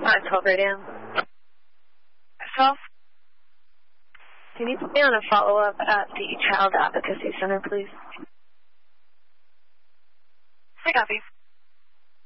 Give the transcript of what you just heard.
512 radio. 12? Can you put me on a follow-up at the Child Advocacy Center, please? I copy.